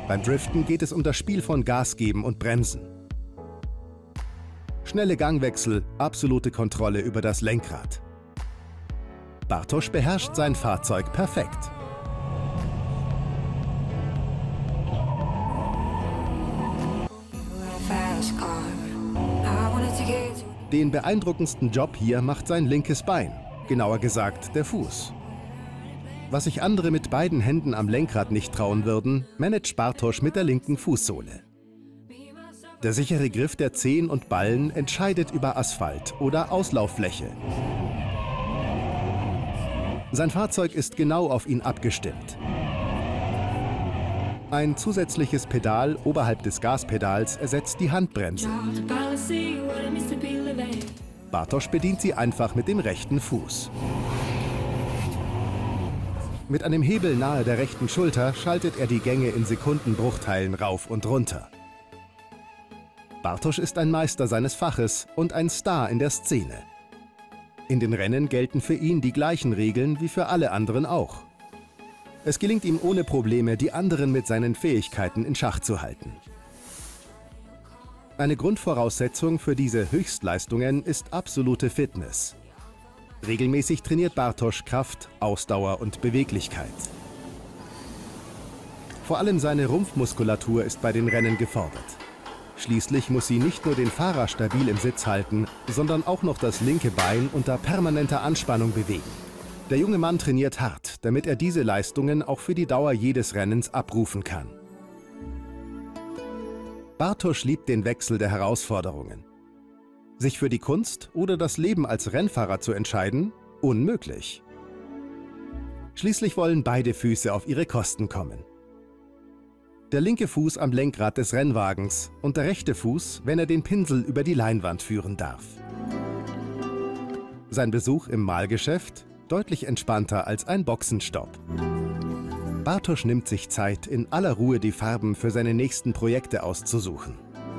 Beim Driften geht es um das Spiel von Gas geben und Bremsen. Schnelle Gangwechsel, absolute Kontrolle über das Lenkrad. Bartosz beherrscht sein Fahrzeug perfekt. Den beeindruckendsten Job hier macht sein linkes Bein, genauer gesagt der Fuß. Was sich andere mit beiden Händen am Lenkrad nicht trauen würden, managt Bartosz mit der linken Fußsohle. Der sichere Griff der Zehen und Ballen entscheidet über Asphalt oder Auslauffläche. Sein Fahrzeug ist genau auf ihn abgestimmt. Ein zusätzliches Pedal oberhalb des Gaspedals ersetzt die Handbremse. Bartosz bedient sie einfach mit dem rechten Fuß. Mit einem Hebel nahe der rechten Schulter schaltet er die Gänge in Sekundenbruchteilen rauf und runter. Bartosz ist ein Meister seines Faches und ein Star in der Szene. In den Rennen gelten für ihn die gleichen Regeln wie für alle anderen auch. Es gelingt ihm ohne Probleme, die anderen mit seinen Fähigkeiten in Schach zu halten. Eine Grundvoraussetzung für diese Höchstleistungen ist absolute Fitness. Regelmäßig trainiert Bartosz Kraft, Ausdauer und Beweglichkeit. Vor allem seine Rumpfmuskulatur ist bei den Rennen gefordert. Schließlich muss sie nicht nur den Fahrer stabil im Sitz halten, sondern auch noch das linke Bein unter permanenter Anspannung bewegen. Der junge Mann trainiert hart, damit er diese Leistungen auch für die Dauer jedes Rennens abrufen kann. Bartosz liebt den Wechsel der Herausforderungen. Sich für die Kunst oder das Leben als Rennfahrer zu entscheiden? Unmöglich. Schließlich wollen beide Füße auf ihre Kosten kommen. Der linke Fuß am Lenkrad des Rennwagens und der rechte Fuß, wenn er den Pinsel über die Leinwand führen darf. Sein Besuch im Malgeschäft? Deutlich entspannter als ein Boxenstopp. Bartosz nimmt sich Zeit, in aller Ruhe die Farben für seine nächsten Projekte auszusuchen.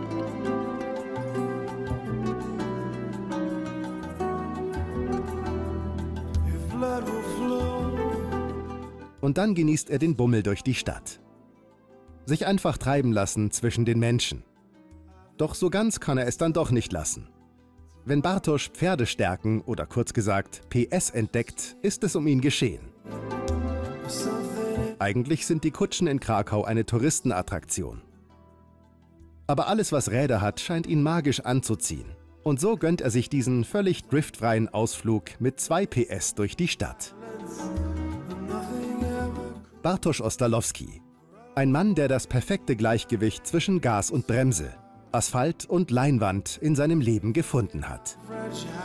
Und dann genießt er den Bummel durch die Stadt. Sich einfach treiben lassen zwischen den Menschen. Doch so ganz kann er es dann doch nicht lassen. Wenn Bartosz Pferdestärken oder kurz gesagt PS entdeckt, ist es um ihn geschehen. Eigentlich sind die Kutschen in Krakau eine Touristenattraktion. Aber alles, was Räder hat, scheint ihn magisch anzuziehen. Und so gönnt er sich diesen völlig driftfreien Ausflug mit 2 PS durch die Stadt. Bartosz Ostalowski. Ein Mann, der das perfekte Gleichgewicht zwischen Gas und Bremse, Asphalt und Leinwand in seinem Leben gefunden hat.